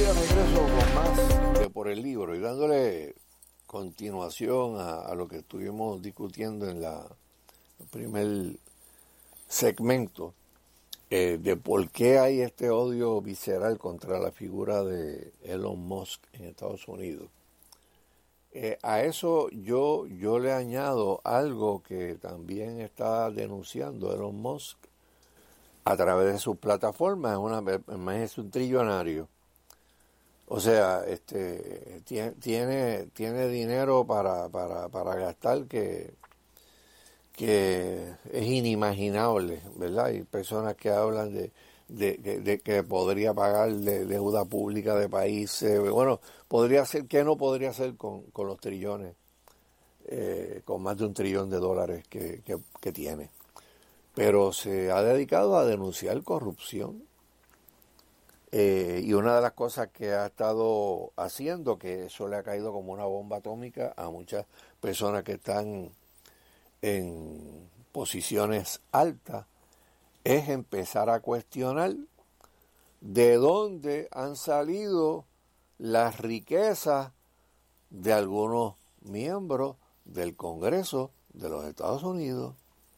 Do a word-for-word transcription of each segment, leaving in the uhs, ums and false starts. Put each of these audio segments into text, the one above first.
de regreso con más de Por el Libro y dándole continuación a, a lo que estuvimos discutiendo en la el primer segmento eh, de por qué hay este odio visceral contra la figura de Elon Musk en Estados Unidos. Eh, a eso yo, yo le añado algo que también está denunciando Elon Musk a través de sus plataformas. Una, es un trillonario. O sea, este tiene, tiene, tiene dinero para, para, para gastar que, que es inimaginable, ¿verdad? Hay personas que hablan de, de, de, de que podría pagar de deuda pública de países. Bueno, podría ser, ¿qué no podría hacer con, con los trillones? Eh, con más de un trillón de dólares que, que, que tiene. Pero se ha dedicado a denunciar corrupción. Eh, y una de las cosas que ha estado haciendo, que eso le ha caído como una bomba atómica a muchas personas que están en posiciones altas, es empezar a cuestionar de dónde han salido las riquezas de algunos miembros del Congreso de los Estados Unidos.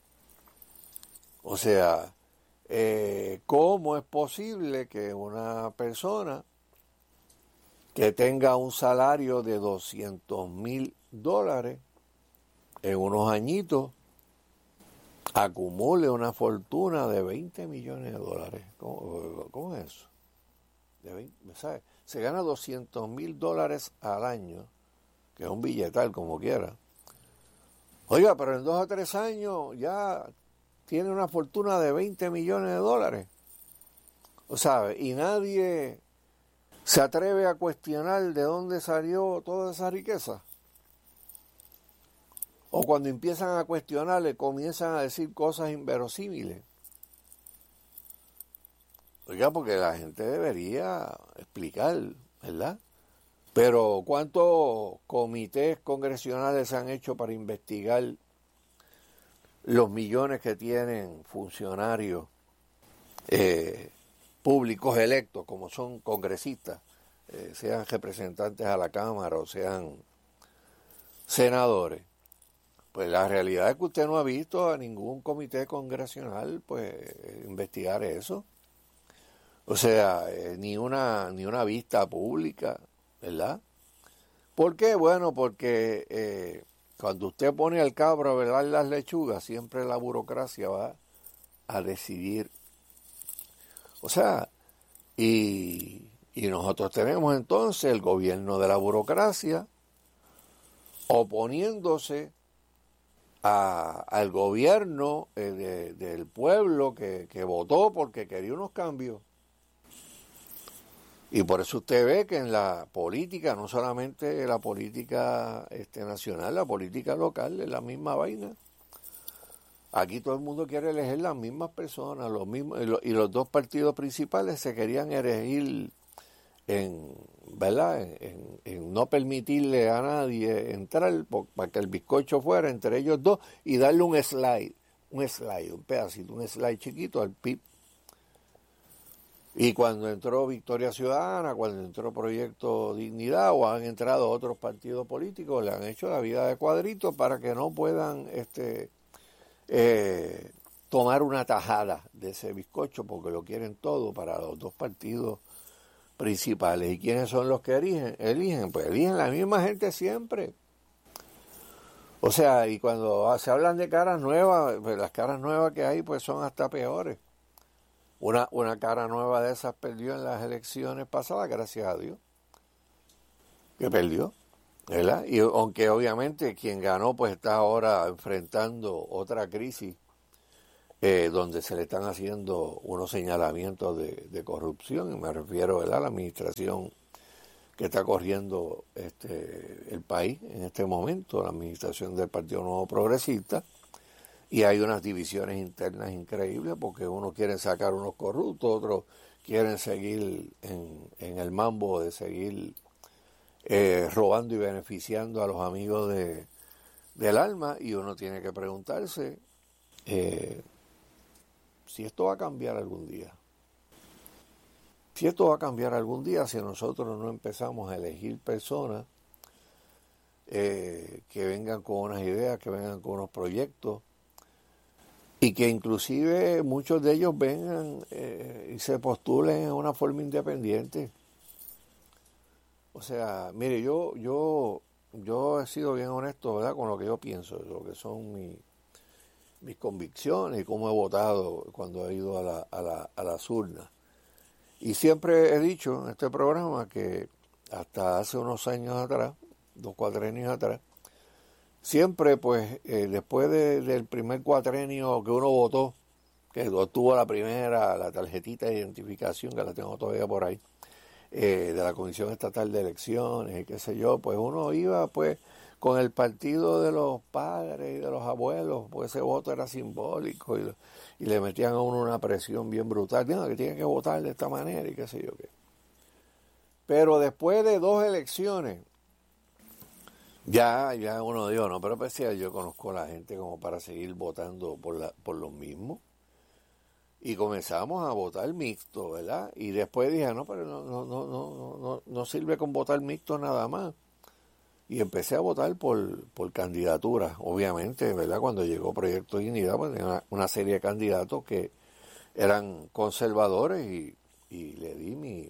O sea, eh, ¿cómo es posible que una persona que tenga un salario de doscientos mil dólares en unos añitos acumule una fortuna de veinte millones de dólares? ¿Cómo, cómo es eso? De veinte, ¿sabe? Se gana doscientos mil dólares al año, que es un billetal como quiera. Oiga, pero en dos o tres años ya tiene una fortuna de veinte millones de dólares. O sea, y nadie se atreve a cuestionar de dónde salió toda esa riqueza. O cuando empiezan a cuestionarle, comienzan a decir cosas inverosímiles. Oiga, porque la gente debería explicar, ¿verdad? Pero ¿cuántos comités congresionales se han hecho para investigar los millones que tienen funcionarios eh, públicos electos, como son congresistas, eh, sean representantes a la Cámara o sean senadores? Pues la realidad es que usted no ha visto a ningún comité congresional pues investigar eso. O sea, eh, ni una ni una vista pública, ¿verdad? ¿Por qué? Bueno, porque eh, cuando usted pone al cabro a velar las lechugas, siempre la burocracia va a decidir. O sea, y, y nosotros tenemos entonces el gobierno de la burocracia oponiéndose a, al gobierno eh, de, del pueblo que, que votó porque quería unos cambios. Y por eso usted ve que en la política, no solamente la política este, nacional, la política local es la misma vaina. Aquí todo el mundo quiere elegir las mismas personas, los mismos, y los dos partidos principales se querían elegir en, ¿verdad? En, en, en no permitirle a nadie entrar por, para que el bizcocho fuera entre ellos dos y darle un slide, un slide, un pedacito, un slide chiquito al P I B. Y cuando entró Victoria Ciudadana, cuando entró Proyecto Dignidad o han entrado otros partidos políticos, le han hecho la vida de cuadrito para que no puedan este eh, tomar una tajada de ese bizcocho porque lo quieren todo para los dos partidos principales. ¿Y quiénes son los que eligen? Eligen, pues eligen la misma gente siempre. O sea, y cuando se hablan de caras nuevas, pues las caras nuevas que hay pues son hasta peores. Una, una cara nueva de esas perdió en las elecciones pasadas, gracias a Dios, que perdió, ¿verdad? Y aunque obviamente quien ganó pues está ahora enfrentando otra crisis eh, donde se le están haciendo unos señalamientos de, de corrupción, y me refiero, ¿verdad?, a la administración que está corriendo este el país en este momento, la administración del Partido Nuevo Progresista. Y hay unas divisiones internas increíbles porque unos quieren sacar unos corruptos, otros quieren seguir en, en el mambo de seguir eh, robando y beneficiando a los amigos de, del alma. Y uno tiene que preguntarse eh, si esto va a cambiar algún día. Si esto va a cambiar algún día, si nosotros no empezamos a elegir personas eh, que vengan con unas ideas, que vengan con unos proyectos, y que inclusive muchos de ellos vengan eh, y se postulen en una forma independiente. O sea, mire, yo yo yo he sido bien honesto, ¿verdad?, con lo que yo pienso, lo que son mi, mis convicciones y cómo he votado cuando he ido a, la, a, la, a las urnas. Y siempre he dicho en este programa que hasta hace unos años atrás, dos cuatrenios atrás, siempre pues eh, después de, del primer cuatrenio que uno votó, que obtuvo la primera, la tarjetita de identificación, que la tengo todavía por ahí, eh, de la Comisión Estatal de Elecciones y qué sé yo, pues uno iba pues con el partido de los padres y de los abuelos, pues ese voto era simbólico y, y le metían a uno una presión bien brutal, no, que tiene que votar de esta manera y qué sé yo qué. Pero después de dos elecciones, ya ya uno dijo, no, pero pues yo conozco a la gente como para seguir votando por, la, por los mismos. Y comenzamos a votar mixto, ¿verdad? Y después dije, no, pero no, no, no, no, no, no sirve con votar mixto nada más. Y empecé a votar por, por candidaturas, obviamente, ¿verdad? Cuando llegó Proyecto Dignidad, pues tenía una, una serie de candidatos que eran conservadores y, y le di mi,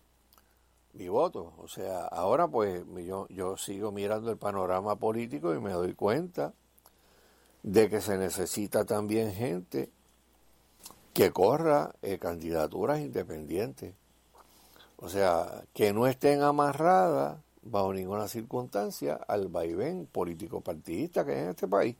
mi voto. O sea, ahora pues yo, yo sigo mirando el panorama político y me doy cuenta de que se necesita también gente que corra eh, candidaturas independientes. O sea, que no estén amarradas bajo ninguna circunstancia al vaivén político-partidista que hay en este país.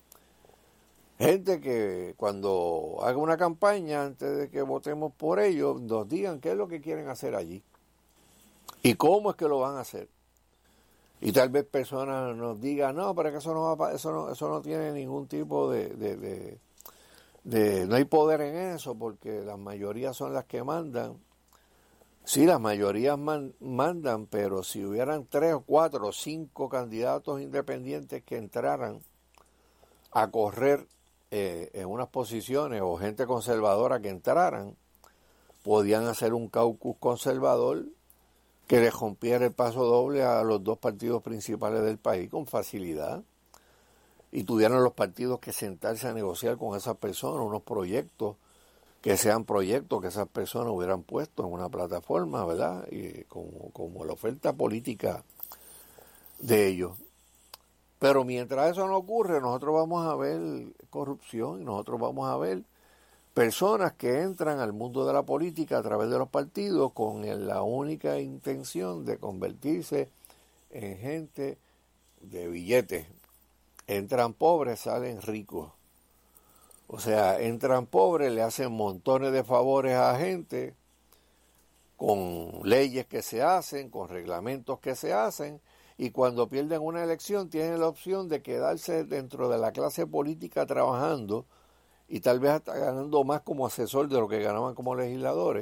Gente que cuando haga una campaña, antes de que votemos por ellos, nos digan qué es lo que quieren hacer allí y cómo es que lo van a hacer. Y tal vez personas nos digan, no, pero es que eso no, va, eso no, eso no tiene ningún tipo de... de, de De, no hay poder en eso porque las mayorías son las que mandan. Sí, las mayorías man, mandan, pero si hubieran tres o cuatro o cinco candidatos independientes que entraran a correr eh, en unas posiciones o gente conservadora que entraran, podían hacer un caucus conservador que le rompiera el paso doble a los dos partidos principales del país con facilidad. Y tuvieran los partidos que sentarse a negociar con esas personas unos proyectos, que sean proyectos que esas personas hubieran puesto en una plataforma, ¿verdad? Y como, como la oferta política de ellos. Pero mientras eso no ocurre, nosotros vamos a ver corrupción y nosotros vamos a ver personas que entran al mundo de la política a través de los partidos con la única intención de convertirse en gente de billetes. Entran pobres, salen ricos. O sea, entran pobres, le hacen montones de favores a gente, con leyes que se hacen, con reglamentos que se hacen, y cuando pierden una elección tienen la opción de quedarse dentro de la clase política trabajando, y tal vez hasta ganando más como asesor de lo que ganaban como legisladores,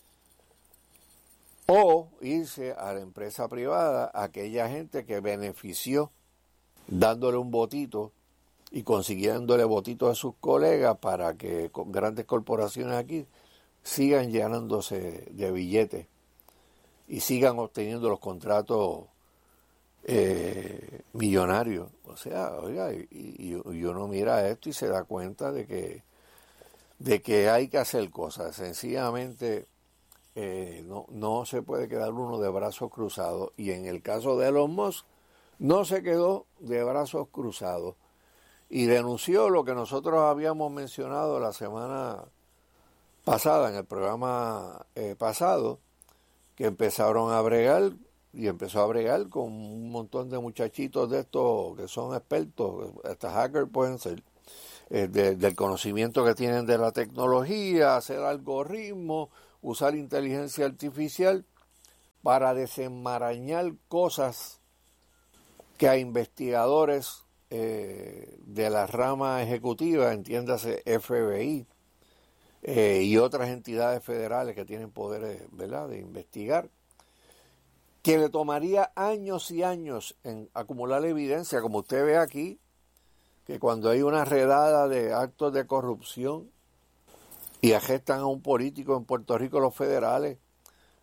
o irse a la empresa privada, aquella gente que benefició dándole un votito y consiguiéndole votitos a sus colegas para que grandes corporaciones aquí sigan llenándose de billetes y sigan obteniendo los contratos eh, millonarios. O sea, oiga, y, y, y uno mira esto y se da cuenta de que, de que hay que hacer cosas. Sencillamente eh, no, no se puede quedar uno de brazos cruzados. Y en el caso de Elon Musk, no se quedó de brazos cruzados y denunció lo que nosotros habíamos mencionado la semana pasada, en el programa eh, pasado, que empezaron a bregar y empezó a bregar con un montón de muchachitos de estos que son expertos, hasta hackers pueden ser, eh, de, del conocimiento que tienen de la tecnología, hacer algoritmos, usar inteligencia artificial para desenmarañar cosas que a investigadores eh, de la rama ejecutiva, entiéndase F B I, eh, y otras entidades federales que tienen poderes, ¿verdad?, de investigar, que le tomaría años y años en acumular evidencia, como usted ve aquí, que cuando hay una redada de actos de corrupción y arrestan a un político en Puerto Rico, los federales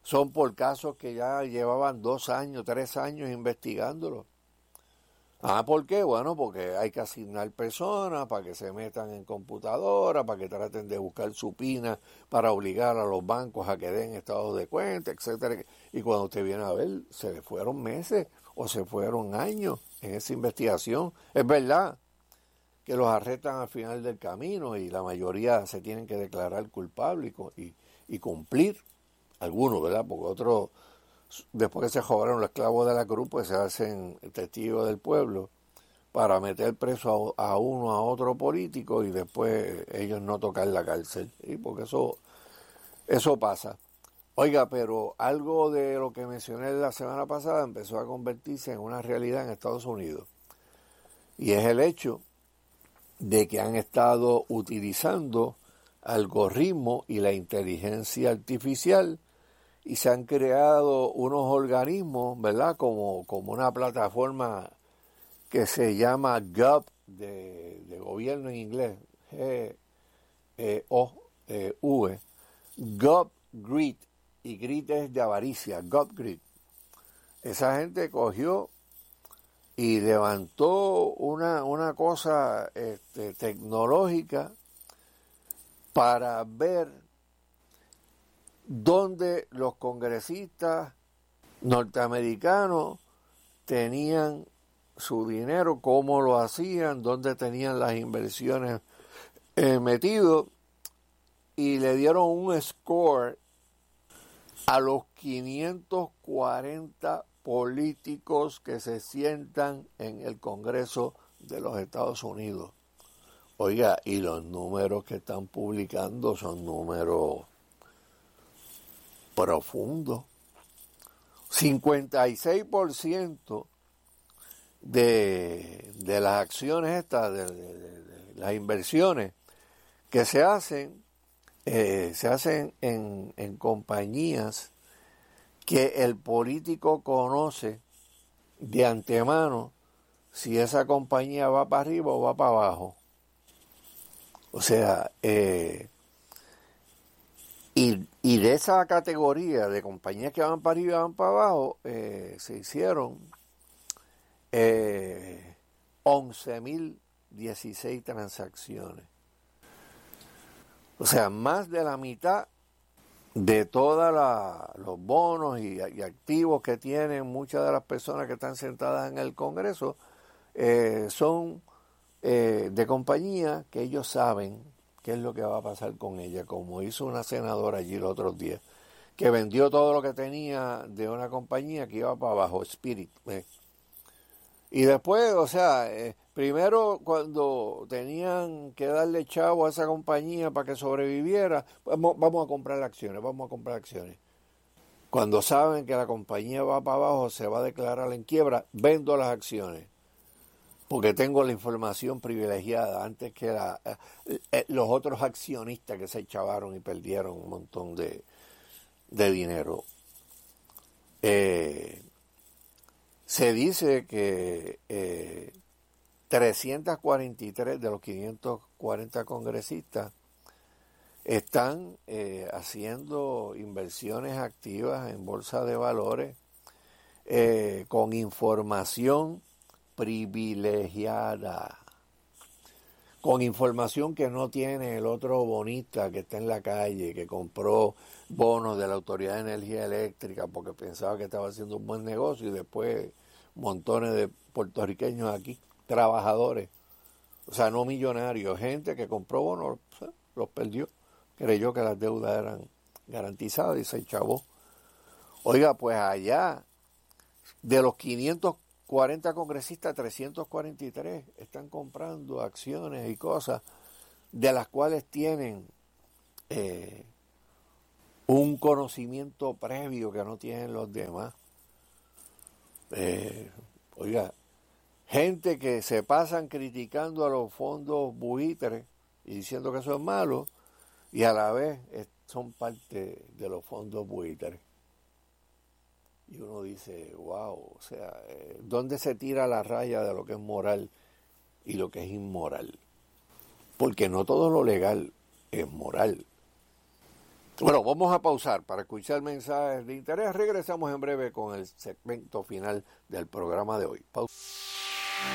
son por casos que ya llevaban dos años, tres años investigándolo. Ah, ¿por qué? Bueno, porque hay que asignar personas para que se metan en computadora, para que traten de buscar supina para obligar a los bancos a que den estados de cuenta, etcétera. Y cuando usted viene a ver, se le fueron meses o se fueron años en esa investigación. Es verdad que los arrestan al final del camino y la mayoría se tienen que declarar culpables y, y, y cumplir, algunos, ¿verdad? Porque otros, después que se jodaron los esclavos de la cruz, pues se hacen testigos del pueblo para meter preso a, a uno, a otro político y después ellos no tocar la cárcel, ¿sí? Porque eso, eso pasa. Oiga, pero algo de lo que mencioné la semana pasada empezó a convertirse en una realidad en Estados Unidos. Y es el hecho de que han estado utilizando algoritmos y la inteligencia artificial y se han creado unos organismos, ¿verdad? Como, como una plataforma que se llama Gov, de, de gobierno en inglés, G O V, GovGrid, y Grid es de avaricia, GovGrid. Esa gente cogió y levantó una, una cosa este, tecnológica para ver dónde los congresistas norteamericanos tenían su dinero, cómo lo hacían, dónde tenían las inversiones eh, metidos, y le dieron un score a los quinientos cuarenta políticos que se sientan en el Congreso de los Estados Unidos. Oiga, y los números que están publicando son números profundos. cincuenta y seis por ciento de, de las acciones estas, de, de, de, de las inversiones que se hacen, eh, se hacen en, en compañías que el político conoce de antemano si esa compañía va para arriba o va para abajo. O sea, eh, y, y de esa categoría de compañías que van para arriba y van para abajo, eh, se hicieron eh, once mil dieciséis transacciones. O sea, más de la mitad de todos los bonos y, y activos que tienen muchas de las personas que están sentadas en el Congreso eh, son eh, de compañías que ellos saben qué es lo que va a pasar con ella, como hizo una senadora allí los otros días, que vendió todo lo que tenía de una compañía que iba para abajo, Spirit. Eh. Y después, o sea, eh, primero cuando tenían que darle chavo a esa compañía para que sobreviviera, vamos, vamos a comprar acciones, vamos a comprar acciones. Cuando saben que la compañía va para abajo, se va a declarar en quiebra, vendo las acciones, porque tengo la información privilegiada antes que la, eh, los otros accionistas que se chavaron y perdieron un montón de, de dinero. Eh... Se dice que eh, trescientos cuarenta y tres de los quinientos cuarenta congresistas están eh, haciendo inversiones activas en bolsa de valores eh, con información privilegiada, con información que no tiene el otro bonista que está en la calle, que compró bonos de la Autoridad de Energía Eléctrica porque pensaba que estaba haciendo un buen negocio y después montones de puertorriqueños aquí, trabajadores, o sea, no millonarios, gente que compró bonos, pues, los perdió, creyó que las deudas eran garantizadas y se chavó. Oiga, pues allá, de los quinientos cuarenta congresistas, trescientos cuarenta y tres están comprando acciones y cosas de las cuales tienen eh, un conocimiento previo que no tienen los demás. Eh, oiga, gente que se pasan criticando a los fondos buitres y diciendo que eso es malo y a la vez son parte de los fondos buitres. Y uno dice, wow, o sea, ¿dónde se tira la raya de lo que es moral y lo que es inmoral? Porque no todo lo legal es moral. Bueno, vamos a pausar para escuchar mensajes de interés. Regresamos en breve con el segmento final del programa de hoy. Pausa.